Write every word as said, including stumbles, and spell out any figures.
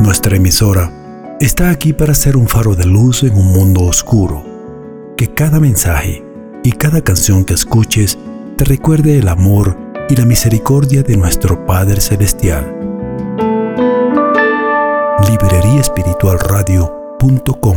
Nuestra emisora está aquí para ser un faro de luz en un mundo oscuro. Que cada mensaje y cada canción que escuches te recuerde el amor y la misericordia de nuestro Padre Celestial. librería espiritual radio punto com